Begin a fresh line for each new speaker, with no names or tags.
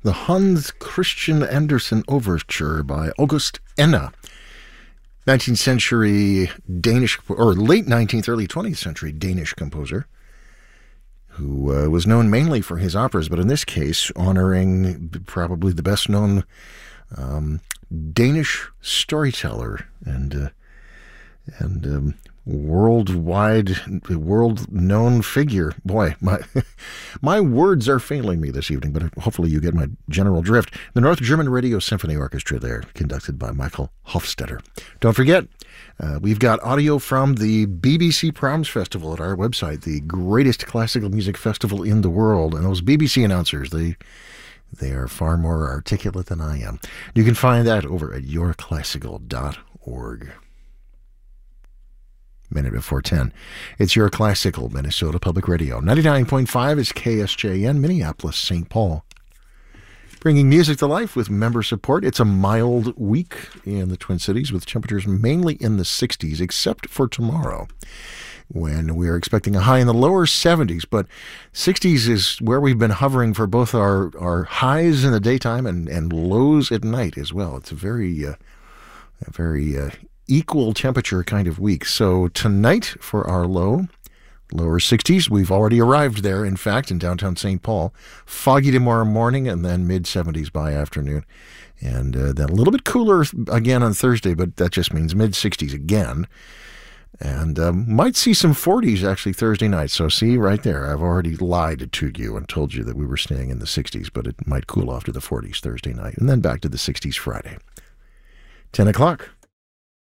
the Hans Christian Andersen Overture by August Enna. 19th century Danish, or late 19th, early 20th century Danish composer who was known mainly for his operas, but in this case honoring probably the best known Danish storyteller and world-known figure. Boy, my words are failing me this evening, but hopefully you get my general drift. The North German Radio Symphony Orchestra there, conducted by Michael Hofstetter. Don't forget, we've got audio from the BBC Proms Festival at our website, the greatest classical music festival in the world, and those BBC announcers, they are far more articulate than I am. You can find that over at yourclassical.org. Minute before 10. It's Your Classical, Minnesota Public Radio. 99.5 is KSJN, Minneapolis, St. Paul. Bringing music to life with member support. It's a mild week in the Twin Cities with temperatures mainly in the 60s, except for tomorrow, when we are expecting a high in the lower 70s. But 60s is where we've been hovering for both our highs in the daytime and lows at night as well. It's a very equal temperature kind of week. So tonight for our lower 60s, we've already arrived there, in fact, in downtown St. Paul. Foggy tomorrow morning and then mid-70s by afternoon. And then a little bit cooler again on Thursday, but that just means mid-60s again. And might see some 40s actually Thursday night. So see right there, I've already lied to you and told you that we were staying in the 60s, but it might cool off to the 40s Thursday night and then back to the 60s Friday. 10 o'clock.